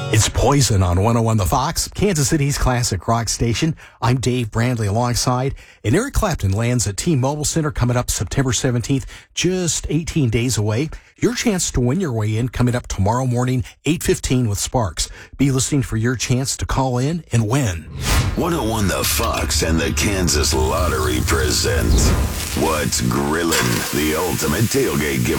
It's Poison on 101 The Fox, Kansas City's classic rock station. I'm Dave Brandley alongside. And Eric Clapton lands at T-Mobile Center coming up September 17th, just 18 days away. Your chance to win your way in coming up tomorrow morning, 8:15 with Sparks. Be listening for your chance to call in and win. 101 The Fox and the Kansas Lottery present What's Grillin', the ultimate tailgate giveaway.